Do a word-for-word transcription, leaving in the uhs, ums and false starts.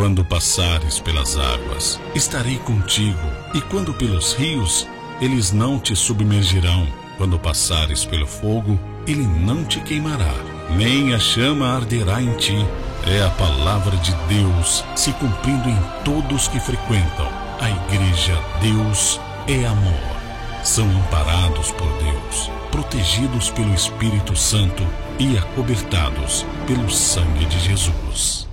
Quando passares pelas águas, estarei contigo, e quando pelos rios, eles não te submergirão. Quando passares pelo fogo, ele não te queimará, nem a chama arderá em ti. É a palavra de Deus se cumprindo em todos que frequentam. A igreja Deus é amor. São amparados por Deus, protegidos pelo Espírito Santo e acobertados pelo sangue de Jesus.